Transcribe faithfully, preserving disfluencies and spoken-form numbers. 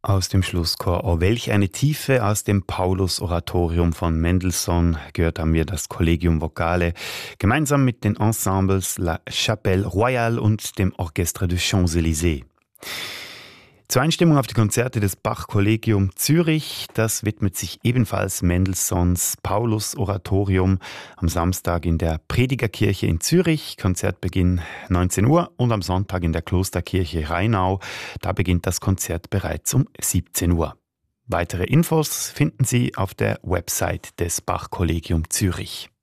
Aus dem Schlusschor „Oh, welch eine Tiefe" aus dem Paulus-Oratorium von Mendelssohn gehört haben wir das Collegium Vocale, gemeinsam mit den Ensembles La Chapelle Royale und dem Orchestre de Champs-Élysées. Zur Einstimmung auf die Konzerte des Bach-Kollegium Zürich, das widmet sich ebenfalls Mendelssohns Paulus-Oratorium am Samstag in der Predigerkirche in Zürich, Konzertbeginn neunzehn Uhr, und am Sonntag in der Klosterkirche Rheinau, da beginnt das Konzert bereits um siebzehn Uhr. Weitere Infos finden Sie auf der Website des Bach-Kollegium Zürich.